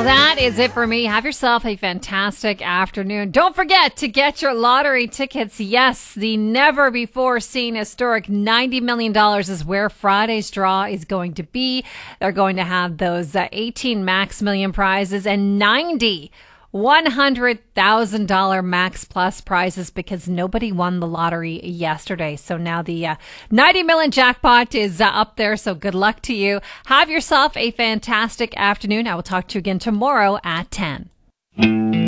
Well, that is it for me. Have yourself a fantastic afternoon. Don't forget to get your lottery tickets. Yes, the never before seen historic $90 million is where Friday's draw is going to be. They're going to have those 18 Max Million prizes and 90 $100,000 Max Plus prizes because nobody won the lottery yesterday. So now the 90 million jackpot is up there. So good luck to you. Have yourself a fantastic afternoon. I will talk to you again tomorrow at 10.